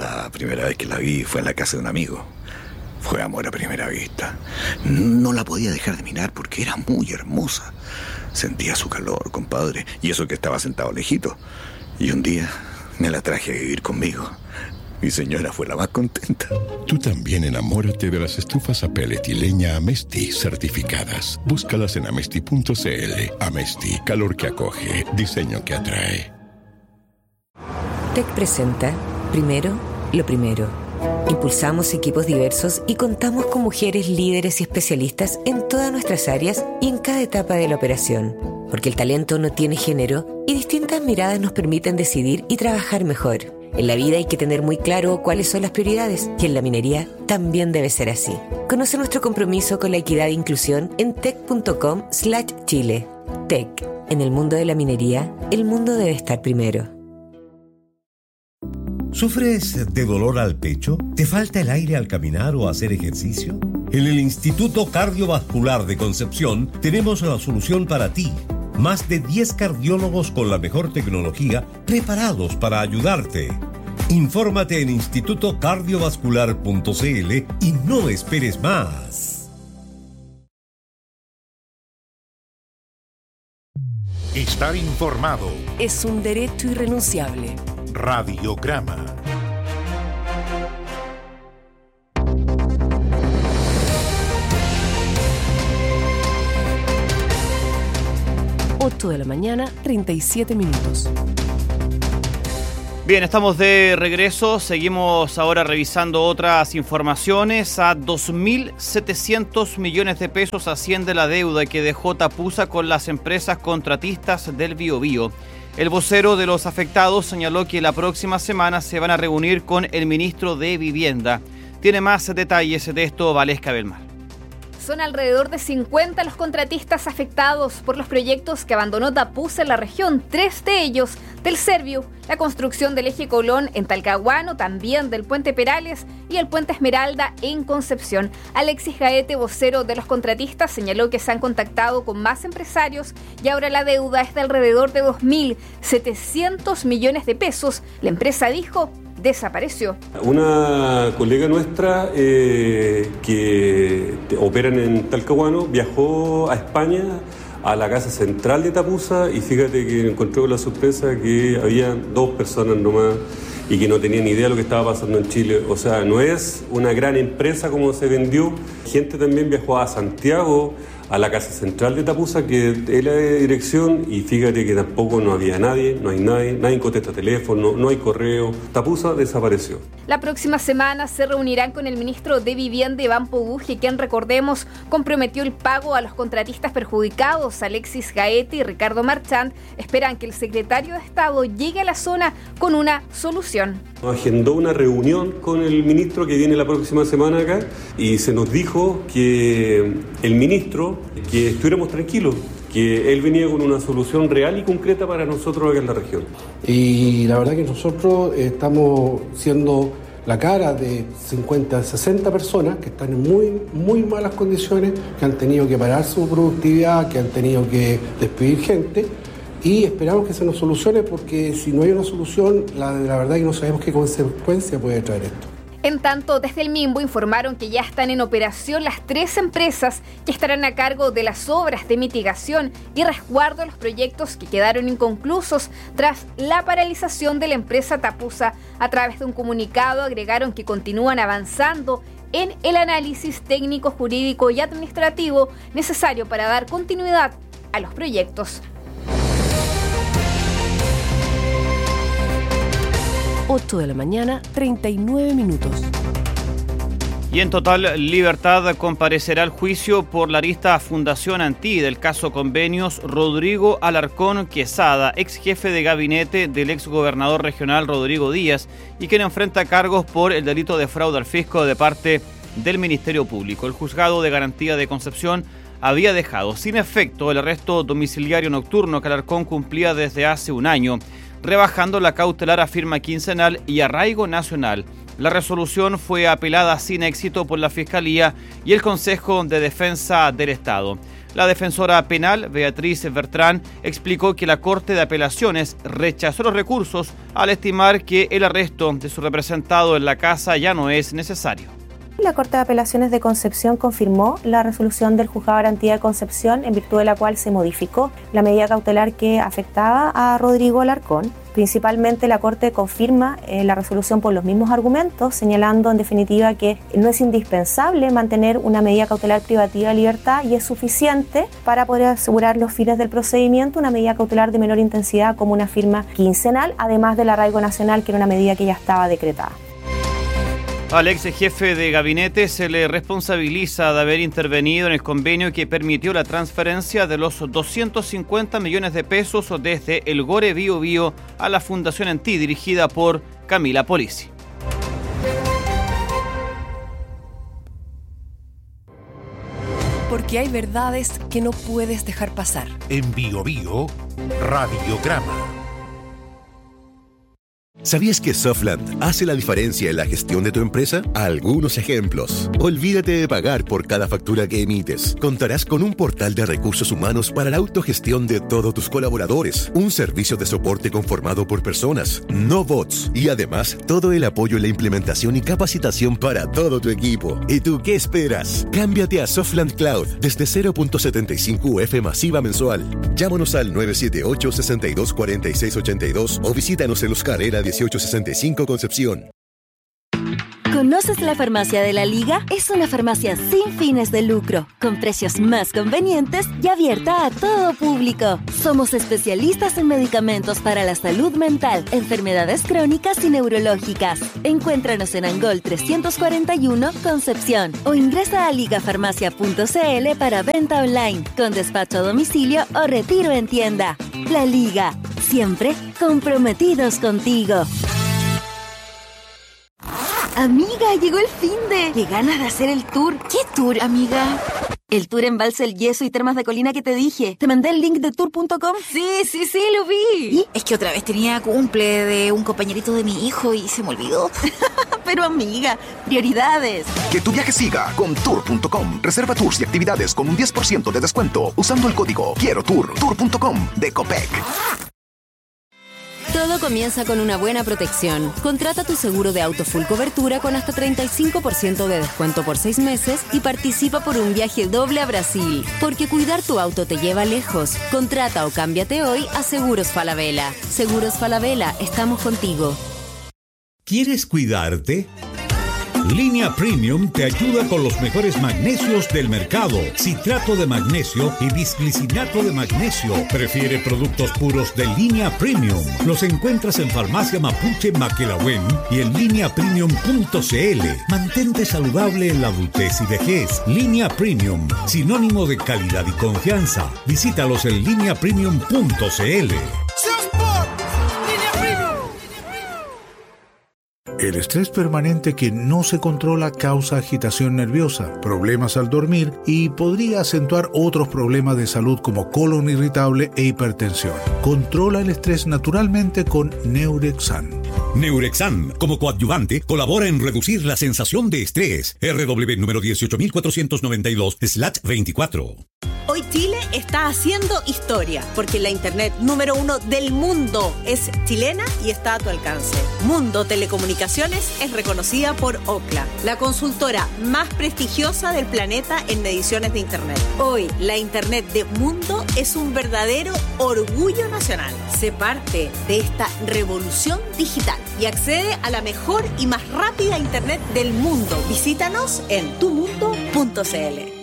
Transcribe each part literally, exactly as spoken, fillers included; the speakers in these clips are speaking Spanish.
La primera vez que la vi fue en la casa de un amigo. Fue amor a primera vista. No la podía dejar de mirar porque era muy hermosa. Sentía su calor, compadre, y eso que estaba sentado lejito. Y un día me la traje a vivir conmigo. Mi señora fue la más contenta. Tú también enamórate de las estufas a pellet y leña Amesti certificadas. Búscalas en amesti punto c l. Amesti, calor que acoge, diseño que atrae. T E C presenta Primero, lo primero. Impulsamos equipos diversos y contamos con mujeres líderes y especialistas en todas nuestras áreas y en cada etapa de la operación. Porque el talento no tiene género y distintas miradas nos permiten decidir y trabajar mejor. En la vida hay que tener muy claro cuáles son las prioridades y en la minería también debe ser así. Conoce nuestro compromiso con la equidad e inclusión en tec punto com slash chile. T E C. En el mundo de la minería, el mundo debe estar primero. ¿Sufres de dolor al pecho? ¿Te falta el aire al caminar o hacer ejercicio? En el Instituto Cardiovascular de Concepción tenemos la solución para ti. Más de diez cardiólogos con la mejor tecnología preparados para ayudarte. Infórmate en instituto cardiovascular punto c l y no esperes más. Estar informado Es un derecho irrenunciable. Radiograma. ocho de la mañana, treinta y siete minutos. Bien, estamos de regreso. Seguimos ahora revisando otras informaciones. A dos mil setecientos millones de pesos asciende la deuda que dejó Tapusa con las empresas contratistas del Biobío. El vocero de los afectados señaló que la próxima semana se van a reunir con el ministro de Vivienda. Tiene más detalles de esto Valesca Belmar. Son alrededor de cincuenta los contratistas afectados por los proyectos que abandonó Tapusa en la región, tres de ellos del Serviu, la construcción del eje Colón en Talcahuano, también del puente Perales y el puente Esmeralda en Concepción. Alexis Gaete, vocero de los contratistas, señaló que se han contactado con más empresarios y ahora la deuda es de alrededor de dos mil setecientos millones de pesos. La empresa dijo desapareció. Una colega nuestra eh, que opera en Talcahuano viajó a España a la casa central de Tapusa y fíjate que encontró la sorpresa que había dos personas nomás y que no tenían idea de lo que estaba pasando en Chile. O sea, no es una gran empresa como se vendió. Gente también viajó a Santiago, a la casa central de Tapusa, que es la dirección, y fíjate que tampoco no había nadie, no hay nadie, nadie contesta teléfono, no hay correo. Tapusa desapareció. La próxima semana se reunirán con el ministro de Vivienda, Iván Poguje, quien, recordemos, comprometió el pago a los contratistas perjudicados. Alexis Gaete y Ricardo Marchand esperan que el secretario de Estado llegue a la zona con una solución. Agendó una reunión con el ministro que viene la próxima semana acá y se nos dijo que el ministro, que estuviéramos tranquilos, que él venía con una solución real y concreta para nosotros acá en la región. Y la verdad que nosotros estamos siendo la cara de cincuenta, sesenta personas que están en muy, muy malas condiciones, que han tenido que parar su productividad, que han tenido que despedir gente. Y esperamos que se nos solucione porque si no hay una solución, la, la verdad es que no sabemos qué consecuencia puede traer esto. En tanto, desde el Minbo informaron que ya están en operación las tres empresas que estarán a cargo de las obras de mitigación y resguardo de los proyectos que quedaron inconclusos tras la paralización de la empresa Tapusa. A través de un comunicado agregaron que continúan avanzando en el análisis técnico, jurídico y administrativo necesario para dar continuidad a los proyectos. ocho de la mañana, treinta y nueve minutos. Y en total libertad comparecerá al juicio por la arista Fundación Antí del caso Convenios Rodrigo Alarcón Quesada, ex jefe de gabinete del ex gobernador regional Rodrigo Díaz y quien enfrenta cargos por el delito de fraude al fisco de parte del Ministerio Público. El juzgado de garantía de Concepción había dejado sin efecto el arresto domiciliario nocturno que Alarcón cumplía desde hace un año, rebajando la cautelar a firma quincenal y arraigo nacional. La resolución fue apelada sin éxito por la Fiscalía y el Consejo de Defensa del Estado. La defensora penal, Beatriz Bertrán, explicó que la Corte de Apelaciones rechazó los recursos al estimar que el arresto de su representado en la casa ya no es necesario. La Corte de Apelaciones de Concepción confirmó la resolución del Juzgado de Garantía de Concepción, en virtud de la cual se modificó la medida cautelar que afectaba a Rodrigo Alarcón. Principalmente la Corte confirma eh, la resolución por los mismos argumentos, señalando en definitiva que no es indispensable mantener una medida cautelar privativa de libertad y es suficiente para poder asegurar los fines del procedimiento una medida cautelar de menor intensidad como una firma quincenal, además del arraigo nacional, que era una medida que ya estaba decretada. Al ex jefe de gabinete se le responsabiliza de haber intervenido en el convenio que permitió la transferencia de los doscientos cincuenta millones de pesos desde el Gore Bio Bio a la Fundación Antí, dirigida por Camila Polisi. Porque hay verdades que no puedes dejar pasar. En Bio Bio, Radiograma. ¿Sabías que Softland hace la diferencia en la gestión de tu empresa? Algunos ejemplos. Olvídate de pagar por cada factura que emites. Contarás con un portal de recursos humanos para la autogestión de todos tus colaboradores. Un servicio de soporte conformado por personas, no bots. Y además, todo el apoyo en la implementación y capacitación para todo tu equipo. ¿Y tú qué esperas? Cámbiate a Softland Cloud desde cero punto setenta y cinco U F masiva mensual. Llámanos al nueve siete ocho, seis dos cuatro seis ocho dos o visítanos en Los Carrera dieciocho sesenta y cinco Concepción. ¿Conoces la Farmacia de la Liga? Es una farmacia sin fines de lucro, con precios más convenientes y abierta a todo público. Somos especialistas en medicamentos para la salud mental, enfermedades crónicas y neurológicas. Encuéntranos en Angol trescientos cuarenta y uno, Concepción, o ingresa a ligafarmacia punto c l para venta online, con despacho a domicilio o retiro en tienda. La Liga, siempre comprometidos contigo. Amiga, llegó el finde. Qué ganas de hacer el tour. ¿Qué tour, amiga? El tour en Balsa El Yeso y Termas de Colina que te dije. ¿Te mandé el link de tour punto com? Sí, sí, sí, lo vi. ¿Y? Es que otra vez tenía cumple de un compañerito de mi hijo y se me olvidó. Pero amiga, prioridades. Que tu viaje siga con tour punto com. Reserva tours y actividades con un diez por ciento de descuento usando el código Quiero Tour. tour punto com de Copec. Todo comienza con una buena protección. Contrata tu seguro de auto full cobertura con hasta treinta y cinco por ciento de descuento por seis meses y participa por un viaje doble a Brasil. Porque cuidar tu auto te lleva lejos. Contrata o cámbiate hoy a Seguros Falabella. Seguros Falabella, estamos contigo. ¿Quieres cuidarte? Línea Premium te ayuda con los mejores magnesios del mercado. Citrato de magnesio y bisglicinato de magnesio. Prefiere productos puros de Línea Premium. Los encuentras en Farmacia Mapuche Maquelahuen y en línea premium punto c l. Mantente saludable en la adultez y vejez. Línea Premium, sinónimo de calidad y confianza. Visítalos en línea premium punto c l. El estrés permanente que no se controla causa agitación nerviosa, problemas al dormir y podría acentuar otros problemas de salud como colon irritable e hipertensión. Controla el estrés naturalmente con Neurexan. Neurexan, como coadyuvante, colabora en reducir la sensación de estrés. R W número dieciocho mil cuatrocientos noventa y dos slash veinticuatro. Hoy Chile está haciendo historia, porque la internet número uno del mundo es chilena y está a tu alcance. Mundo Telecomunicaciones es reconocida por Ookla, la consultora más prestigiosa del planeta en mediciones de internet. Hoy, la internet de Mundo es un verdadero orgullo nacional. Sé parte de esta revolución digital y accede a la mejor y más rápida internet del mundo. Visítanos en tu mundo punto c l.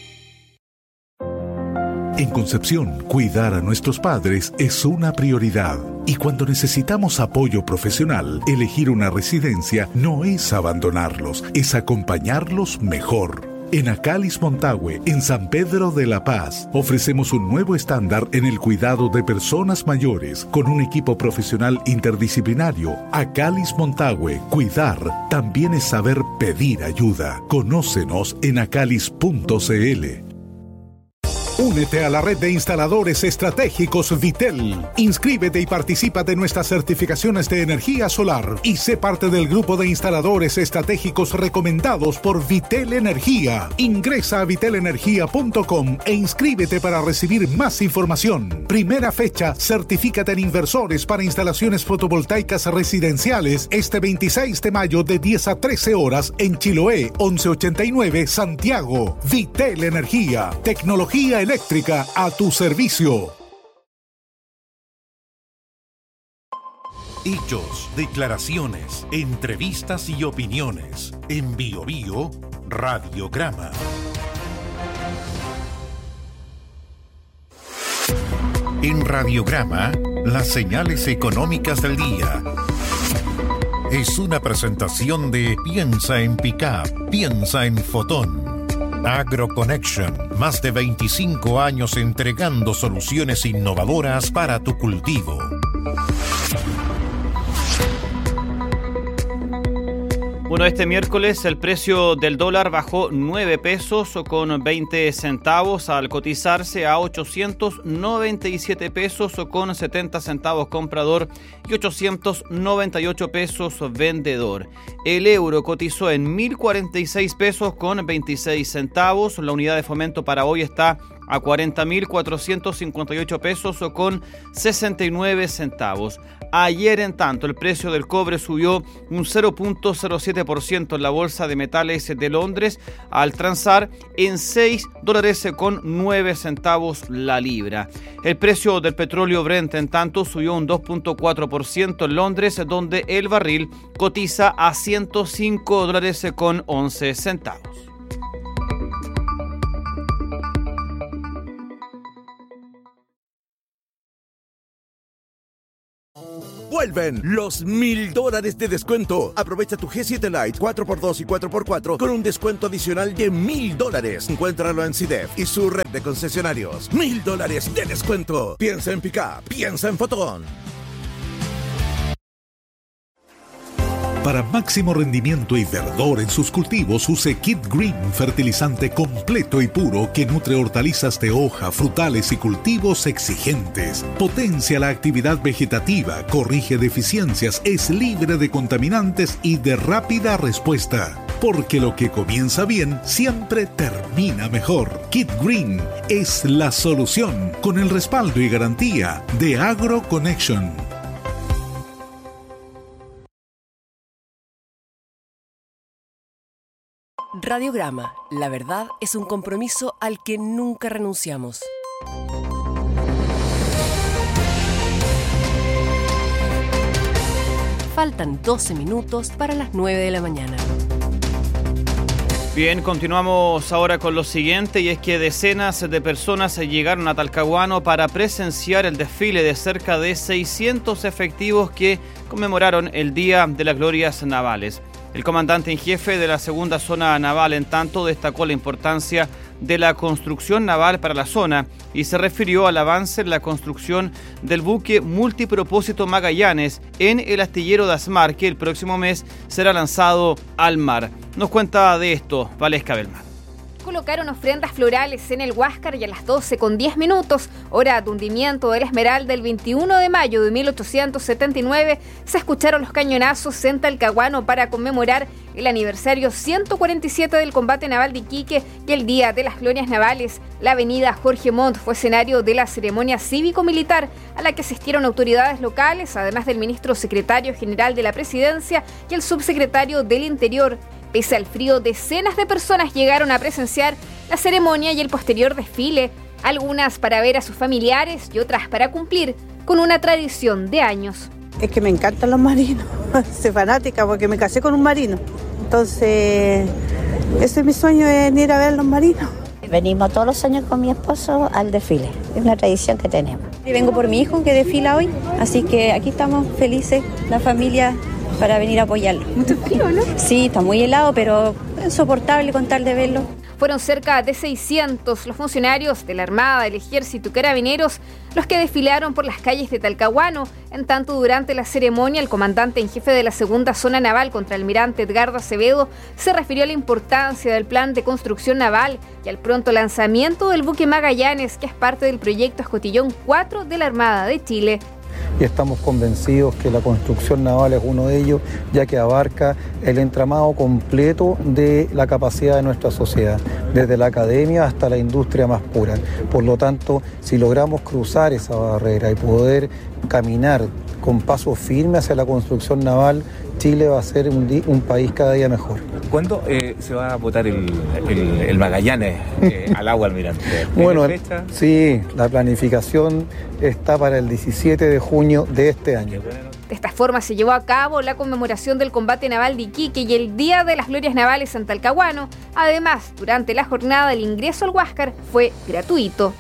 En Concepción, cuidar a nuestros padres es una prioridad. Y cuando necesitamos apoyo profesional, elegir una residencia no es abandonarlos, es acompañarlos mejor. En Acalis Montague, en San Pedro de la Paz, ofrecemos un nuevo estándar en el cuidado de personas mayores con un equipo profesional interdisciplinario. Acalis Montague, cuidar también es saber pedir ayuda. Conócenos en acalis punto c l. Únete a la red de instaladores estratégicos Vitel. Inscríbete y participa de nuestras certificaciones de energía solar y sé parte del grupo de instaladores estratégicos recomendados por Vitel Energía. Ingresa a vitel energía punto com e inscríbete para recibir más información. Primera fecha, certifícate en inversores para instalaciones fotovoltaicas residenciales este veintiséis de mayo de diez a trece horas en Chiloé, once ochenta y nueve, Santiago. Vitel Energía, tecnología eléctrica a tu servicio. Hechos, declaraciones, entrevistas y opiniones. En Bio Bio, Radiograma. En Radiograma, las señales económicas del día. Es una presentación de Piensa en Pickup, piensa en Fotón. AgroConnection, más de veinticinco años entregando soluciones innovadoras para tu cultivo. Bueno, este miércoles el precio del dólar bajó nueve pesos con veinte centavos al cotizarse a ochocientos noventa y siete pesos con setenta centavos comprador y ochocientos noventa y ocho pesos vendedor. El euro cotizó en mil cuarenta y seis pesos con veintiséis centavos. La unidad de fomento para hoy está a cuarenta mil cuatrocientos cincuenta y ocho pesos con sesenta y nueve centavos. Ayer, en tanto, el precio del cobre subió un cero punto cero siete por ciento en la Bolsa de Metales de Londres al transar en seis dólares con nueve centavos la libra. El precio del petróleo Brent, en tanto, subió un dos punto cuatro por ciento en Londres, donde el barril cotiza a ciento cinco dólares con once centavos. Vuelven los mil dólares de descuento. Aprovecha tu G siete Lite cuatro por dos y cuatro por cuatro con un descuento adicional de mil dólares. Encuéntralo en C I D E F y su red de concesionarios. Mil dólares de descuento. Piensa en Pickup, piensa en Fotón. Para máximo rendimiento y verdor en sus cultivos, use Kit Green, fertilizante completo y puro que nutre hortalizas de hoja, frutales y cultivos exigentes. Potencia la actividad vegetativa, corrige deficiencias, es libre de contaminantes y de rápida respuesta. Porque lo que comienza bien siempre termina mejor. Kit Green es la solución, con el respaldo y garantía de AgroConnection. Radiograma. La verdad es un compromiso al que nunca renunciamos. Faltan doce minutos para las nueve de la mañana. Bien, continuamos ahora con lo siguiente, y es que decenas de personas llegaron a Talcahuano para presenciar el desfile de cerca de seiscientos efectivos que conmemoraron el Día de las Glorias Navales. El comandante en jefe de la segunda zona naval, en tanto, destacó la importancia de la construcción naval para la zona y se refirió al avance en la construcción del buque multipropósito Magallanes en el astillero de Asmar, que el próximo mes será lanzado al mar. Nos cuenta de esto Valesca Belmar. Colocaron ofrendas florales en el Huáscar y a las doce con diez minutos, hora de hundimiento del Esmeralda, el veintiuno de mayo de mil ochocientos setenta y nueve, se escucharon los cañonazos en Talcahuano para conmemorar el aniversario ciento cuarenta y siete del combate naval de Iquique y el Día de las Glorias Navales. La avenida Jorge Montt fue escenario de la ceremonia cívico-militar a la que asistieron autoridades locales, además del ministro secretario general de la Presidencia y el subsecretario del Interior. Pese al frío, decenas de personas llegaron a presenciar la ceremonia y el posterior desfile, algunas para ver a sus familiares y otras para cumplir con una tradición de años. Es que me encantan los marinos, soy fanática porque me casé con un marino, entonces ese es mi sueño, es ir a ver a los marinos. Venimos todos los años con mi esposo al desfile, es una tradición que tenemos. Y vengo por mi hijo que desfila hoy, así que aquí estamos felices, la familia, para venir a apoyarlo. Mucho frío, ¿no? Sí, está muy helado, pero es soportable con tal de verlo. Fueron cerca de seiscientos los funcionarios de la Armada, el Ejército y Carabineros los que desfilaron por las calles de Talcahuano. En tanto, durante la ceremonia, el comandante en jefe de la segunda zona naval, contraalmirante Edgardo Acevedo, se refirió a la importancia del plan de construcción naval y al pronto lanzamiento del buque Magallanes, que es parte del proyecto Escotillón cuatro de la Armada de Chile. Y estamos convencidos que la construcción naval es uno de ellos, ya que abarca el entramado completo de la capacidad de nuestra sociedad, desde la academia hasta la industria más pura. Por lo tanto, si logramos cruzar esa barrera y poder caminar con paso firme hacia la construcción naval, Chile va a ser un, di- un país cada día mejor. ¿Cuándo eh, se va a botar el, el, el Magallanes eh, al agua, almirante? Bueno, fecha? Sí, la planificación está para el diecisiete de junio de este año. De esta forma se llevó a cabo la conmemoración del combate naval de Iquique y el Día de las Glorias Navales en Talcahuano. Además, durante la jornada, el ingreso al Huáscar fue gratuito.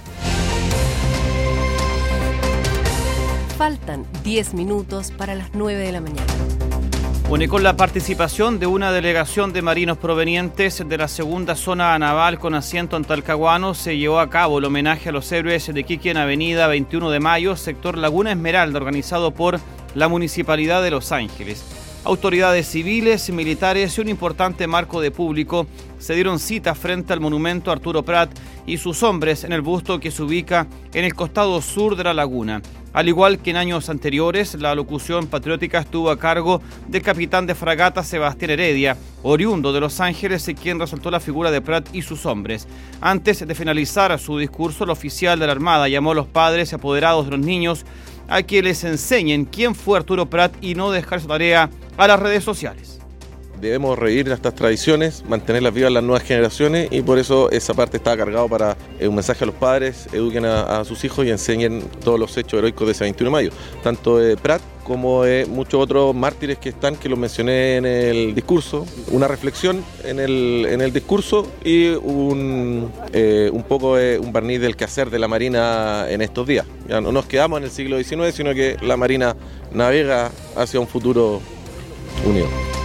Faltan diez minutos para las nueve de la mañana. Bueno, y con la participación de una delegación de marinos provenientes de la segunda zona naval con asiento en Talcahuano, se llevó a cabo el homenaje a los héroes de Iquique en Avenida veintiuno de Mayo, sector Laguna Esmeralda, organizado por la Municipalidad de Los Ángeles. Autoridades civiles, militares y un importante marco de público se dieron cita frente al monumento Arturo Prat y sus hombres en el busto que se ubica en el costado sur de la laguna. Al igual que en años anteriores, la locución patriótica estuvo a cargo del capitán de fragata Sebastián Heredia, oriundo de Los Ángeles, quien resaltó la figura de Prat y sus hombres. Antes de finalizar su discurso, el oficial de la Armada llamó a los padres y apoderados de los niños a que les enseñen quién fue Arturo Prat y no dejar su tarea a las redes sociales. Debemos revivir estas tradiciones, mantenerlas vivas en las nuevas generaciones y por eso esa parte está cargado para eh, un mensaje a los padres, eduquen a, a sus hijos y enseñen todos los hechos heroicos de ese veintiuno de mayo. Tanto de Prat como de muchos otros mártires que están, que los mencioné en el discurso, una reflexión en el, en el discurso y un, eh, un poco de un barniz del quehacer de la Marina en estos días. Ya no nos quedamos en el siglo diecinueve, sino que la Marina navega hacia un futuro unido.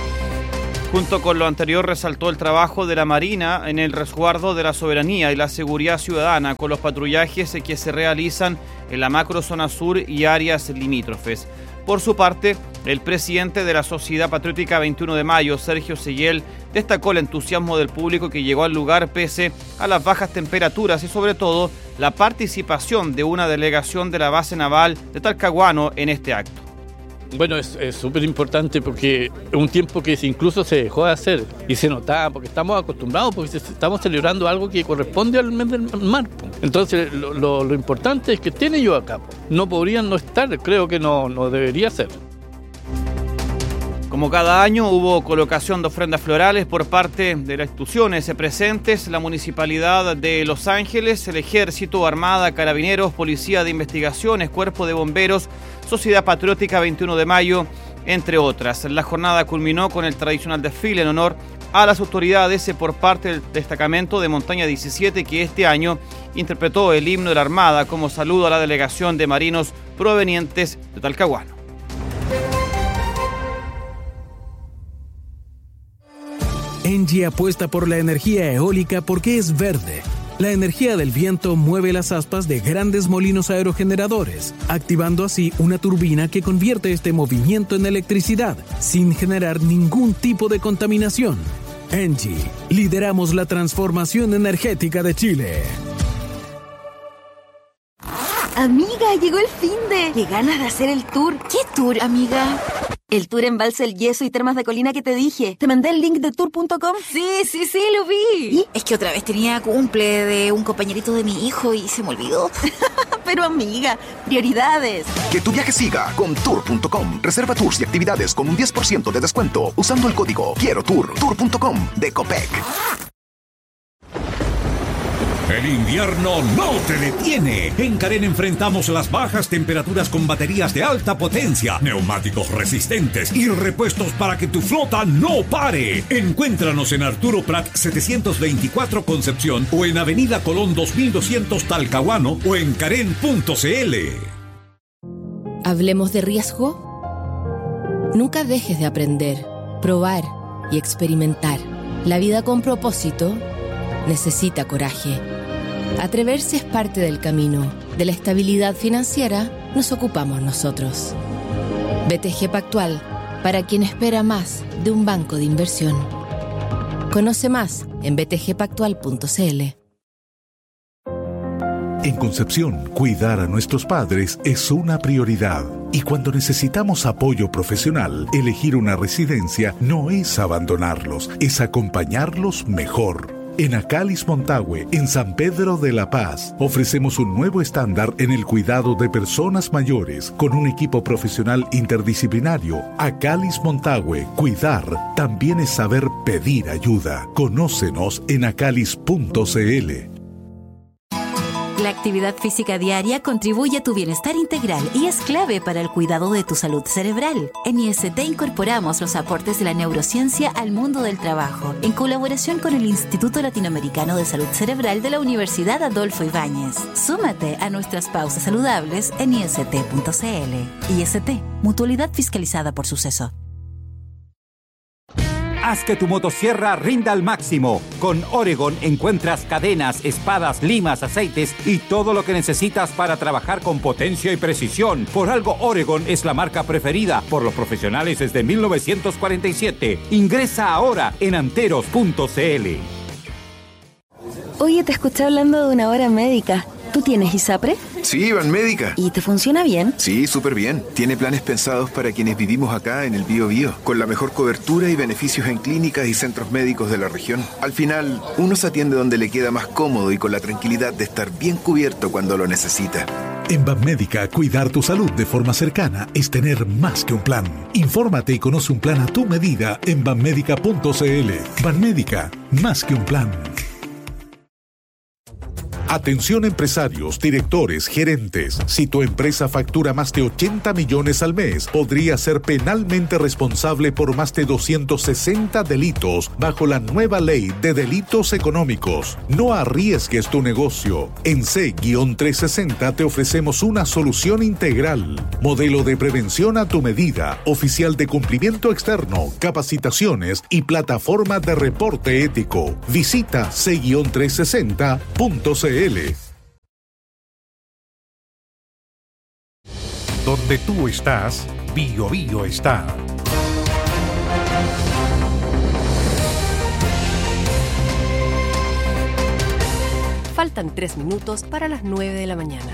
Junto con lo anterior, resaltó el trabajo de la Marina en el resguardo de la soberanía y la seguridad ciudadana con los patrullajes que se realizan en la macrozona sur y áreas limítrofes. Por su parte, el presidente de la Sociedad Patriótica veintiuno de Mayo, Sergio Seguel, destacó el entusiasmo del público que llegó al lugar pese a las bajas temperaturas y sobre todo la participación de una delegación de la base naval de Talcahuano en este acto. Bueno, es súper importante porque es un tiempo que incluso se dejó de hacer y se notaba porque estamos acostumbrados, porque estamos celebrando algo que corresponde al mes del mar. Entonces lo, lo, lo importante es que estén ellos acá. No podrían no estar, creo que no, no debería ser. Como cada año hubo colocación de ofrendas florales por parte de las instituciones presentes, la Municipalidad de Los Ángeles, el Ejército, Armada, Carabineros, Policía de Investigaciones, Cuerpo de Bomberos, Sociedad Patriótica veintiuno de Mayo, entre otras. La jornada culminó con el tradicional desfile en honor a las autoridades por parte del destacamento de Montaña diecisiete, que este año interpretó el himno de la Armada como saludo a la delegación de marinos provenientes de Talcahuano. Engie apuesta por la energía eólica porque es verde. La energía del viento mueve las aspas de grandes molinos aerogeneradores, activando así una turbina que convierte este movimiento en electricidad, sin generar ningún tipo de contaminación. Engie, lideramos la transformación energética de Chile. Amiga, llegó el finde. Qué ganas de hacer el tour. ¿Qué tour, amiga? El tour Embalse el Yeso y Termas de Colina que te dije. ¿Te mandé el link de tour punto com? Sí, sí, sí, lo vi. ¿Y? Es que otra vez tenía cumple de un compañerito de mi hijo y se me olvidó. Pero amiga, prioridades. Que tu viaje siga con tour punto com. Reserva tours y actividades con un diez por ciento de descuento usando el código Quiero Tour. tour punto com de Copec. El invierno no te detiene. En Karen enfrentamos las bajas temperaturas con baterías de alta potencia, neumáticos resistentes y repuestos para que tu flota no pare. Encuéntranos en Arturo Prat setecientos veinticuatro Concepción o en Avenida Colón dos mil doscientos Talcahuano o en karen punto cl. Hablemos de riesgo. Nunca dejes de aprender, probar y experimentar. La vida con propósito necesita coraje. Atreverse es parte del camino. De la estabilidad financiera nos ocupamos nosotros. B T G Pactual, para quien espera más de un banco de inversión. Conoce más en b t g pactual punto c l. En Concepción, cuidar a nuestros padres es una prioridad. Y cuando necesitamos apoyo profesional, elegir una residencia no es abandonarlos, es acompañarlos mejor. En Acalis Montague, en San Pedro de la Paz, ofrecemos un nuevo estándar en el cuidado de personas mayores con un equipo profesional interdisciplinario. Acalis Montague, cuidar también es saber pedir ayuda. Conócenos en acalis punto c l. La actividad física diaria contribuye a tu bienestar integral y es clave para el cuidado de tu salud cerebral. En I S T incorporamos los aportes de la neurociencia al mundo del trabajo, en colaboración con el Instituto Latinoamericano de Salud Cerebral de la Universidad Adolfo Ibáñez. Súmate a nuestras pausas saludables en i s t punto c l. I S T, mutualidad fiscalizada por Suceso. Haz que tu motosierra rinda al máximo. Con Oregon encuentras cadenas, espadas, limas, aceites y todo lo que necesitas para trabajar con potencia y precisión. Por algo Oregon es la marca preferida por los profesionales desde mil novecientos cuarenta y siete. Ingresa ahora en anteros punto c l. Oye, te escuché hablando de una hora médica. ¿Tú tienes ISAPRE? Sí, Banmédica. ¿Y te funciona bien? Sí, súper bien. Tiene planes pensados para quienes vivimos acá en el Bío Bío, con la mejor cobertura y beneficios en clínicas y centros médicos de la región. Al final, uno se atiende donde le queda más cómodo y con la tranquilidad de estar bien cubierto cuando lo necesita. En Banmédica, cuidar tu salud de forma cercana es tener más que un plan. Infórmate y conoce un plan a tu medida en banmédica punto c l. Banmédica, más que un plan. Atención empresarios, directores, gerentes. Si tu empresa factura más de ochenta millones al mes, podría ser penalmente responsable por más de doscientos sesenta delitos bajo la nueva ley de delitos económicos. No arriesgues tu negocio. En C trescientos sesenta te ofrecemos una solución integral. Modelo de prevención a tu medida, oficial de cumplimiento externo, capacitaciones y plataforma de reporte ético. Visita C trescientos sesenta punto c l. Donde tú estás, Bío Bío está. Faltan tres minutos para las nueve de la mañana.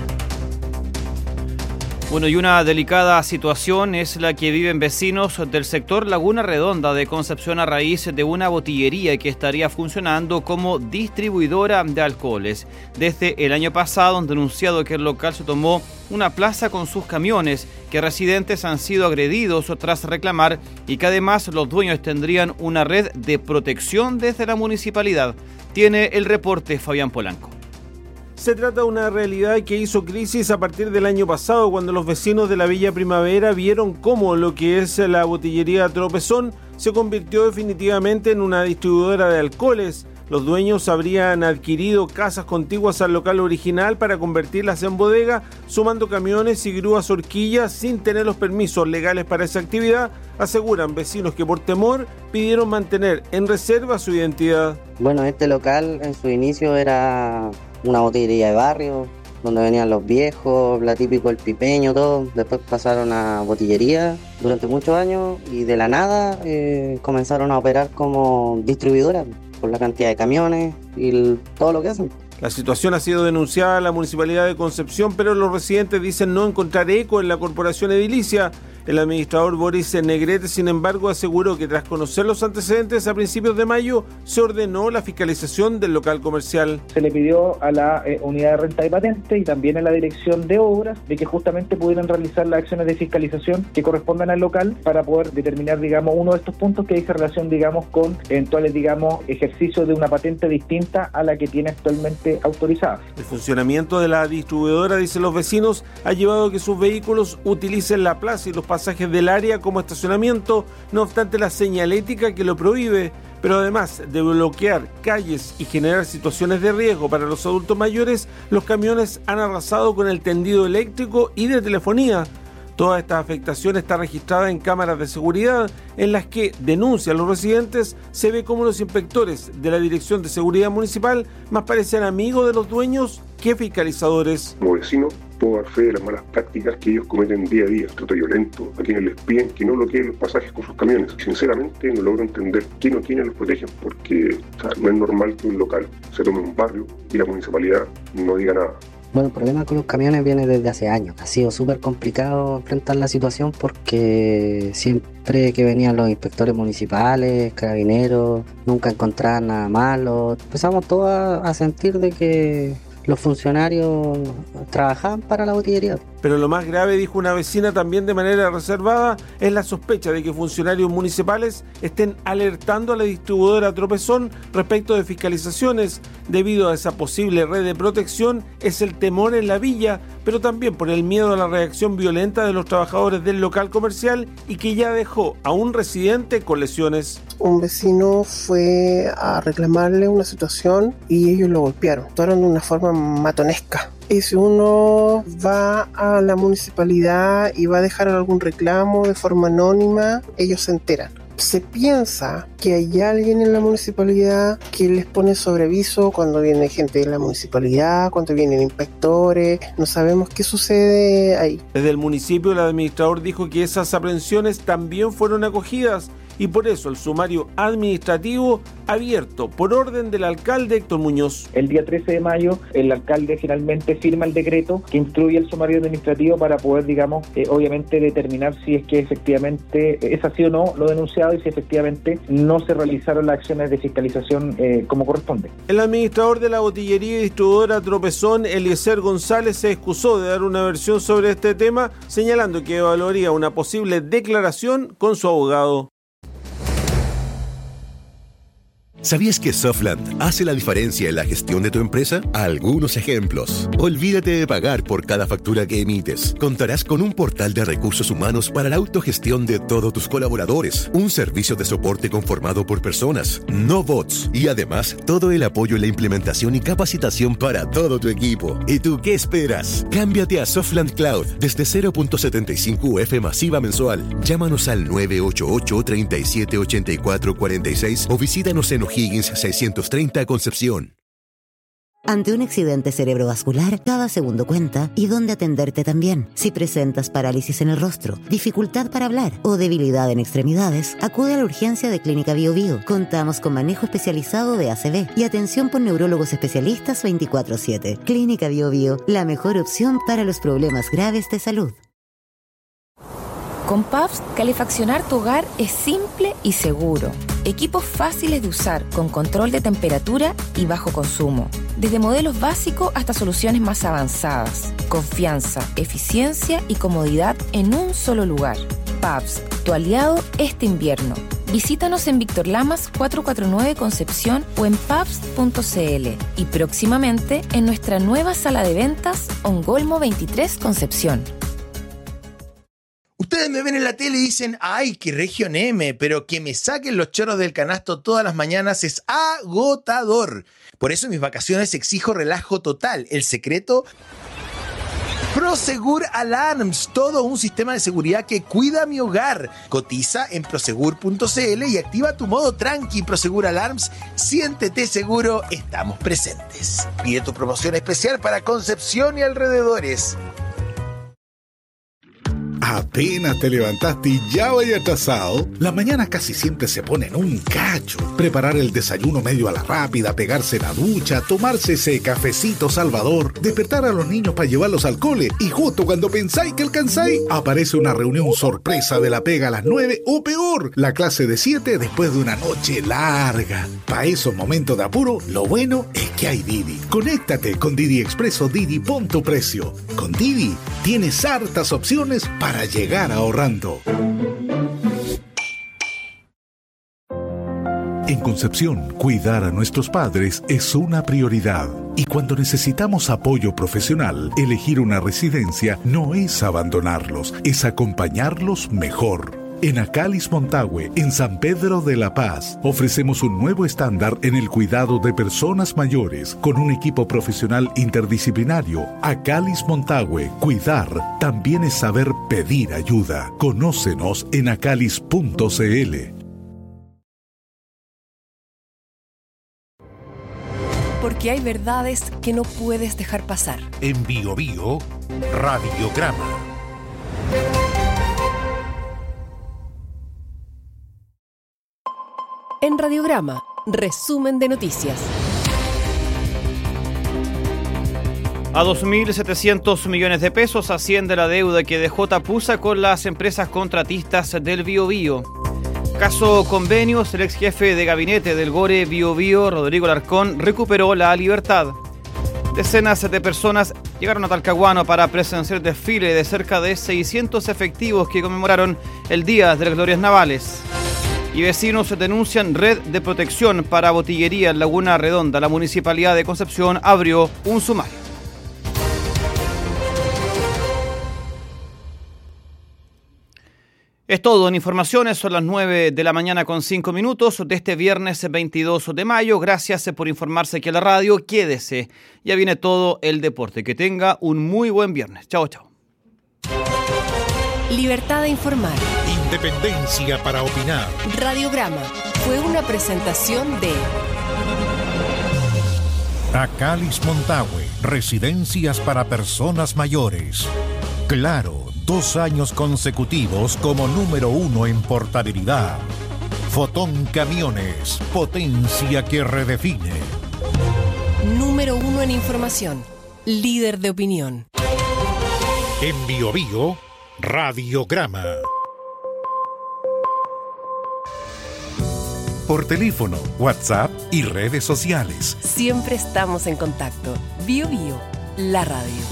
Bueno, y una delicada situación es la que viven vecinos del sector Laguna Redonda de Concepción a raíz de una botillería que estaría funcionando como distribuidora de alcoholes. Desde el año pasado han denunciado que el local se tomó una plaza con sus camiones, que residentes han sido agredidos tras reclamar y que además los dueños tendrían una red de protección desde la municipalidad. Tiene el reporte Fabián Polanco. Se trata de una realidad que hizo crisis a partir del año pasado, cuando los vecinos de la Villa Primavera vieron cómo lo que es la botillería Tropezón se convirtió definitivamente en una distribuidora de alcoholes. Los dueños habrían adquirido casas contiguas al local original para convertirlas en bodega, sumando camiones y grúas horquillas sin tener los permisos legales para esa actividad. Aseguran vecinos que por temor pidieron mantener en reserva su identidad. Bueno, este local en su inicio era una botillería de barrio, donde venían los viejos, la típico el pipeño, todo. Después pasaron a botillería durante muchos años y de la nada eh, comenzaron a operar como distribuidora por la cantidad de camiones y el, todo lo que hacen. La situación ha sido denunciada a la Municipalidad de Concepción, pero los residentes dicen no encontrar eco en la corporación edilicia. El administrador Boris Negrete, sin embargo, aseguró que tras conocer los antecedentes a principios de mayo, se ordenó la fiscalización del local comercial. Se le pidió a la eh, unidad de renta y patente y también a la dirección de obras de que justamente pudieran realizar las acciones de fiscalización que correspondan al local para poder determinar, digamos, uno de estos puntos que dice relación, digamos, con eventuales, digamos, ejercicios de una patente distinta a la que tiene actualmente autorizada. El funcionamiento de la distribuidora, dicen los vecinos, ha llevado a que sus vehículos utilicen la plaza y los pasajes del área como estacionamiento, no obstante la señalética que lo prohíbe. Pero además de bloquear calles y generar situaciones de riesgo para los adultos mayores, los camiones han arrasado con el tendido eléctrico y de telefonía. Toda esta afectación está registrada en cámaras de seguridad en las que, denuncian los residentes, se ve como los inspectores de la Dirección de Seguridad Municipal más parecen amigos de los dueños que fiscalizadores. Como vecino, puedo dar fe de las malas prácticas que ellos cometen día a día, trato violento, a quienes les piden que no bloqueen los pasajes con sus camiones. Sinceramente no logro entender quién o quiénes los protegen, porque o sea, no es normal que un local se tome un barrio y la municipalidad no diga nada. Bueno, el problema con los camiones viene desde hace años. Ha sido súper complicado enfrentar la situación porque siempre que venían los inspectores municipales, carabineros, nunca encontraban nada malo. Empezamos todos a, a sentir de que los funcionarios trabajaban para la botillería. Pero lo más grave, dijo una vecina también de manera reservada, es la sospecha de que funcionarios municipales estén alertando a la distribuidora Tropezón respecto de fiscalizaciones. Debido a esa posible red de protección, es el temor en la villa, pero también por el miedo a la reacción violenta de los trabajadores del local comercial y que ya dejó a un residente con lesiones. Un vecino fue a reclamarle una situación y ellos lo golpearon. Actuaron de una forma matonesca. Y si uno va a la municipalidad y va a dejar algún reclamo de forma anónima, ellos se enteran. Se piensa que hay alguien en la municipalidad que les pone sobreaviso cuando viene gente de la municipalidad, cuando vienen inspectores. No sabemos qué sucede ahí. Desde el municipio, el administrador dijo que esas aprehensiones también fueron acogidas y por eso el sumario administrativo abierto por orden del alcalde Héctor Muñoz. El día trece de mayo el alcalde finalmente firma el decreto que instruye el sumario administrativo para poder, digamos, eh, obviamente determinar si es que efectivamente es así o no lo denunciado y si efectivamente no se realizaron las acciones de fiscalización eh, como corresponde. El administrador de la botillería y distribuidora Tropezón, Eliezer González, se excusó de dar una versión sobre este tema, señalando que evaluaría una posible declaración con su abogado. ¿Sabías que Softland hace la diferencia en la gestión de tu empresa? Algunos ejemplos. Olvídate de pagar por cada factura que emites. Contarás con un portal de recursos humanos para la autogestión de todos tus colaboradores, un servicio de soporte conformado por personas, no bots, y además todo el apoyo en la implementación y capacitación para todo tu equipo. ¿Y tú qué esperas? Cámbiate a Softland Cloud desde cero punto setenta y cinco U F masiva mensual. Llámanos al nueve ocho ocho, tres siete, ocho cuatro cuatro seis o visítanos en Higgins seiscientos treinta Concepción. Ante un accidente cerebrovascular, cada segundo cuenta y dónde atenderte también. Si presentas parálisis en el rostro, dificultad para hablar o debilidad en extremidades, acude a la urgencia de Clínica Bio Bio. Contamos con manejo especializado de A C V y atención por neurólogos especialistas veinticuatro siete. Clínica Bio Bio, la mejor opción para los problemas graves de salud. Con Pabst, calefaccionar tu hogar es simple y seguro. Equipos fáciles de usar, con control de temperatura y bajo consumo. Desde modelos básicos hasta soluciones más avanzadas. Confianza, eficiencia y comodidad en un solo lugar. Pabst, tu aliado este invierno. Visítanos en Víctor Lamas cuatrocientos cuarenta y nueve Concepción o en pabst punto c l y próximamente en nuestra nueva sala de ventas Ongolmo veintitrés Concepción. Ustedes me ven en la tele y dicen, ay, qué región M, pero que me saquen los chorros del canasto todas las mañanas es agotador. Por eso en mis vacaciones exijo relajo total. El secreto, Prosegur Alarms, todo un sistema de seguridad que cuida mi hogar. Cotiza en prosegur punto c l y activa tu modo tranqui. Prosegur Alarms, siéntete seguro, estamos presentes. Pide tu promoción especial para Concepción y alrededores. Apenas te levantaste y ya vaya atrasado. Las mañanas casi siempre se ponen un cacho. Preparar el desayuno medio a la rápida, pegarse la ducha, tomarse ese cafecito salvador, despertar a los niños para llevarlos al cole y justo cuando pensáis que alcanzáis, aparece una reunión sorpresa de la pega a las nueve o peor, la clase de siete después de una noche larga. Para esos momentos de apuro, lo bueno es que hay Didi. Conéctate con Didi Expreso Didi, pon tu precio. Con Didi tienes hartas opciones para Para llegar ahorrando. En Concepción, cuidar a nuestros padres es una prioridad. Y cuando necesitamos apoyo profesional, elegir una residencia no es abandonarlos, es acompañarlos mejor. En Acalis Montague, en San Pedro de la Paz, ofrecemos un nuevo estándar en el cuidado de personas mayores con un equipo profesional interdisciplinario. Acalis Montague, cuidar también es saber pedir ayuda. Conócenos en acalis punto cl. Porque hay verdades que no puedes dejar pasar. En Bio Bio, Radiograma. En Radiograma, resumen de noticias. A dos mil setecientos millones de pesos asciende la deuda que dejó Tapusa con las empresas contratistas del Bio Bio. Caso convenios, el ex jefe de gabinete del Gore Bio Bio, Rodrigo Alarcón, recuperó la libertad. Decenas de personas llegaron a Talcahuano para presenciar el desfile de cerca de seiscientos efectivos que conmemoraron el Día de las Glorias Navales. Y vecinos denuncian red de protección para botillería en Laguna Redonda. La Municipalidad de Concepción abrió un sumario. Es todo en informaciones, son las nueve de la mañana con cinco minutos de este viernes veintidós de mayo. Gracias por informarse aquí en la radio. Quédese, ya viene todo el deporte. Que tenga un muy buen viernes. Chao, chao. Libertad de informar. Independencia para opinar. Radiograma fue una presentación de Acalis Montague, residencias para personas mayores. Claro, dos años consecutivos como número uno en portabilidad. Fotón Camiones, potencia que redefine. Número uno en información, líder de opinión. En Bio Bio, Radiograma. Por teléfono, WhatsApp y redes sociales. Siempre estamos en contacto. Bio Bio, la radio.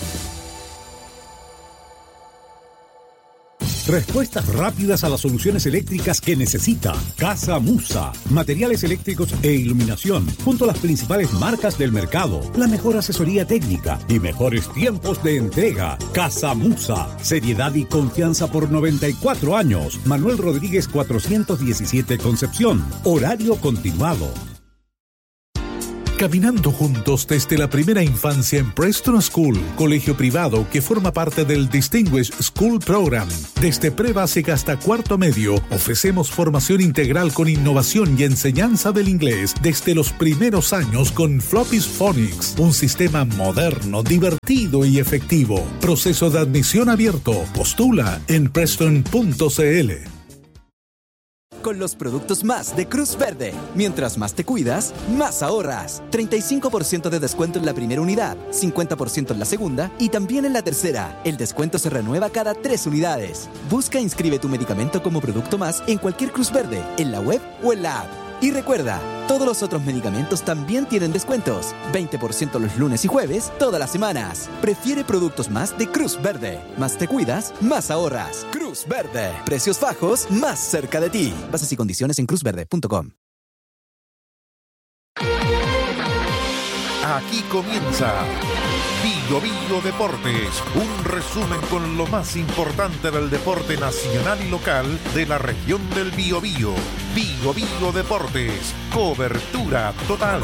Respuestas rápidas a las soluciones eléctricas que necesita. Casa Musa. Materiales eléctricos e iluminación, junto a las principales marcas del mercado. La mejor asesoría técnica y mejores tiempos de entrega. Casa Musa. Seriedad y confianza por noventa y cuatro años. Manuel Rodríguez cuatrocientos diecisiete Concepción. Horario continuado. Caminando juntos desde la primera infancia en Preston School, colegio privado que forma parte del Distinguished School Program. Desde pre-básica hasta cuarto medio, ofrecemos formación integral con innovación y enseñanza del inglés desde los primeros años con Floppy's Phonics, un sistema moderno, divertido y efectivo. Proceso de admisión abierto. Postula en preston punto cl. Con los productos más de Cruz Verde. Mientras más te cuidas, más ahorras. treinta y cinco por ciento de descuento en la primera unidad, cincuenta por ciento en la segunda y también en la tercera. El descuento se renueva cada tres unidades. Busca e inscribe tu medicamento como producto más en cualquier Cruz Verde, en la web o en la app. Y recuerda, todos los otros medicamentos también tienen descuentos. veinte por ciento los lunes y jueves, todas las semanas. Prefiere productos más de Cruz Verde. Más te cuidas, más ahorras. Cruz Verde. Precios bajos, más cerca de ti. Bases y condiciones en cruz verde punto com. Aquí comienza Bio Bio Deportes, un resumen con lo más importante del deporte nacional y local de la región del Biobío. Bio Bio Deportes, cobertura total.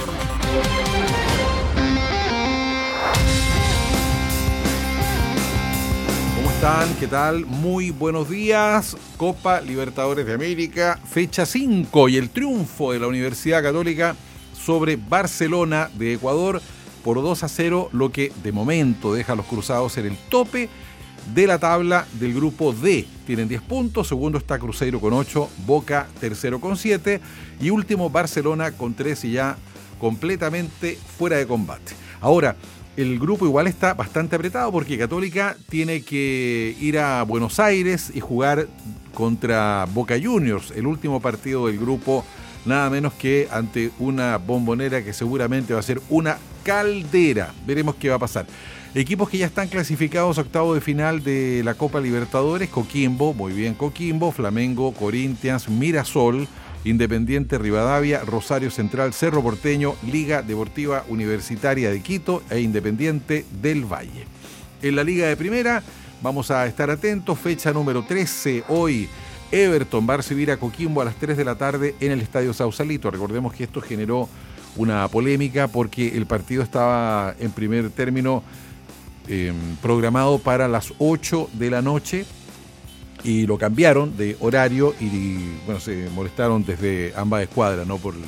¿Cómo están? ¿Qué tal? Muy buenos días. Copa Libertadores de América, fecha cinco y el triunfo de la Universidad Católica sobre Barcelona de Ecuador por dos a cero, lo que de momento deja a los cruzados en el tope de la tabla del grupo D. Tienen diez puntos, segundo está Cruzeiro con ocho, Boca tercero con siete y último Barcelona con tres y ya completamente fuera de combate. Ahora, el grupo igual está bastante apretado porque Católica tiene que ir a Buenos Aires y jugar contra Boca Juniors, el último partido del grupo, nada menos que ante una Bombonera que seguramente va a ser una caldera. Veremos qué va a pasar. Equipos que ya están clasificados a octavo de final de la Copa Libertadores: Coquimbo, muy bien Coquimbo, Flamengo, Corinthians, Mirasol, Independiente Rivadavia, Rosario Central, Cerro Porteño, Liga Deportiva Universitaria de Quito e Independiente del Valle. En la Liga de Primera vamos a estar atentos, fecha número trece hoy Everton va a recibir a Coquimbo a las tres de la tarde en el Estadio Sausalito. Recordemos que esto generó una polémica porque el partido estaba en primer término eh, programado para las ocho de la noche y lo cambiaron de horario y, bueno, se molestaron desde ambas escuadras, ¿no? Por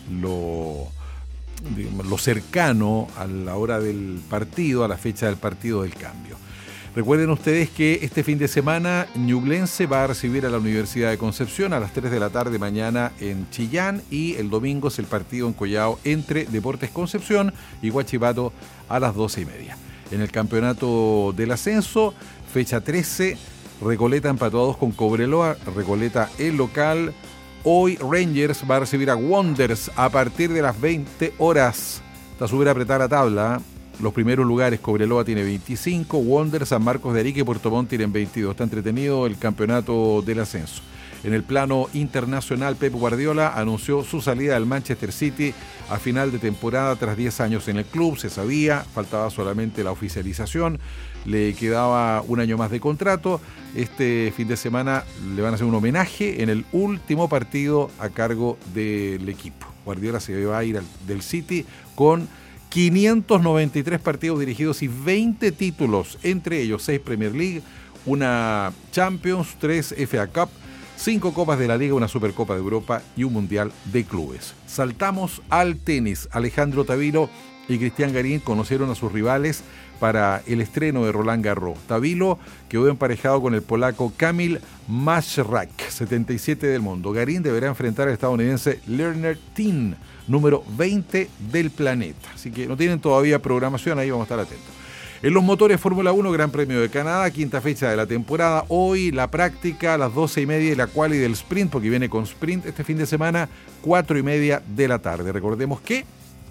lo, digamos, lo cercano a la hora del partido, a la fecha del partido del cambio. Recuerden ustedes que este fin de semana Ñublense va a recibir a la Universidad de Concepción a las tres de la tarde mañana en Chillán, y el domingo es el partido en Collao entre Deportes Concepción y Huachipato a las doce y media. En el campeonato del ascenso, fecha trece, Recoleta empató a dos con Cobreloa, Recoleta el local. Hoy Rangers va a recibir a Wanderers a partir de las veinte horas. Está súper apretada la tabla, ¿eh? Los primeros lugares, Cobreloa tiene veinticinco, Wanderers, San Marcos de Arica y Puerto Montt tienen veintidós. Está entretenido el campeonato del ascenso. En el plano internacional, Pep Guardiola anunció su salida del Manchester City a final de temporada tras diez años en el club. Se sabía, faltaba solamente la oficialización, le quedaba un año más de contrato. Este fin de semana le van a hacer un homenaje en el último partido a cargo del equipo. Guardiola se va a ir del City con quinientos noventa y tres partidos dirigidos y veinte títulos, entre ellos seis Premier League, una Champions, tres F A Cup, cinco Copas de la Liga, una Supercopa de Europa y un Mundial de Clubes. Saltamos al tenis. Alejandro Tavilo y Cristian Garín conocieron a sus rivales para el estreno de Roland Garros. Tavilo quedó emparejado con el polaco Kamil Maczrak, setenta y siete del mundo. Garín deberá enfrentar al estadounidense Lerner Tin, número veinte del planeta. Así que no tienen todavía programación, ahí vamos a estar atentos. En los motores Fórmula uno, Gran Premio de Canadá, quinta fecha de la temporada. Hoy la práctica a las doce y media y la quali del sprint, porque viene con sprint este fin de semana, cuatro y media de la tarde. Recordemos que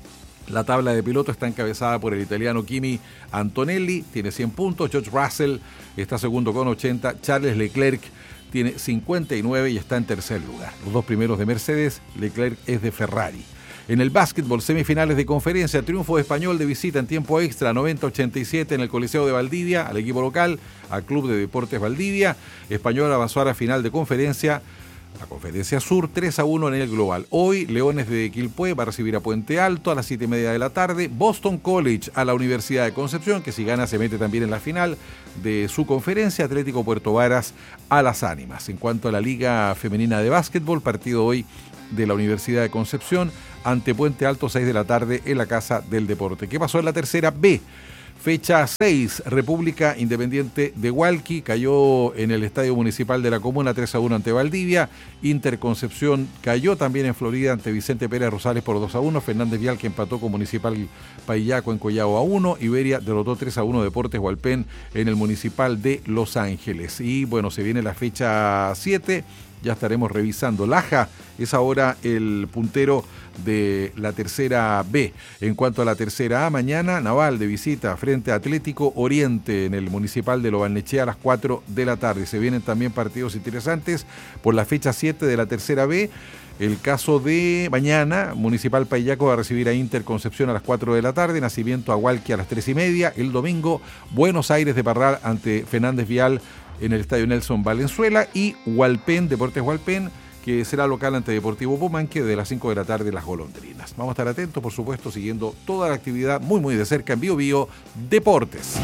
la tabla de piloto está encabezada por el italiano Kimi Antonelli, tiene cien puntos. George Russell está segundo con ochenta. Charles Leclerc tiene cincuenta y nueve y está en tercer lugar. Los dos primeros de Mercedes, Leclerc es de Ferrari. En el básquetbol, semifinales de conferencia, triunfo de Español de visita en tiempo extra, noventa a ochenta y siete en el Coliseo de Valdivia, al equipo local, al Club de Deportes Valdivia. Español avanzó a la final de conferencia, la Conferencia Sur, tres a uno en el global. Hoy, Leones de Quilpué va a recibir a Puente Alto a las siete y media de la tarde. Boston College a la Universidad de Concepción, que si gana se mete también en la final de su conferencia. Atlético Puerto Varas a Las Ánimas. En cuanto a la Liga Femenina de Básquetbol, partido hoy de la Universidad de Concepción ante Puente Alto, seis de la tarde en la Casa del Deporte. ¿Qué pasó en la tercera B? Fecha seis, República Independiente de Hualqui cayó en el Estadio Municipal de la Comuna tres a uno ante Valdivia. Interconcepción cayó también en Florida ante Vicente Pérez Rosales por dos a uno. Fernández Vial, que empató con Municipal Payaco en Collao a uno. Iberia derrotó tres a uno Deportes Hualpén en el Municipal de Los Ángeles. Y bueno, se viene la fecha siete. Ya estaremos revisando. Laja es ahora el puntero de la tercera B. En cuanto a la tercera A, mañana Naval de visita frente a Atlético Oriente en el Municipal de Lobalnechea a las cuatro de la tarde. Se vienen también partidos interesantes por la fecha siete de la tercera B. El caso de mañana, Municipal Payaco va a recibir a Interconcepción a las cuatro de la tarde, Nacimiento a Hualqui a las tres y media. El domingo, Buenos Aires de Parral ante Fernández Vial en el Estadio Nelson Valenzuela, y Hualpén, Deportes Hualpén, que será local ante Deportivo Pumanque de las cinco de la tarde, Las Golondrinas. Vamos a estar atentos, por supuesto, siguiendo toda la actividad muy muy de cerca en Bio Bio Deportes.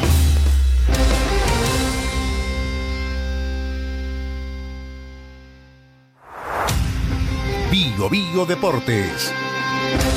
Bio Bio Deportes.